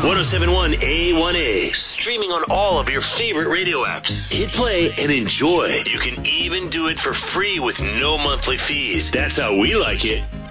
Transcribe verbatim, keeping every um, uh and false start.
seven one A one A. Streaming on all of your favorite radio apps. Hit play and enjoy. You can even do it for free with no monthly fees. That's how we like it.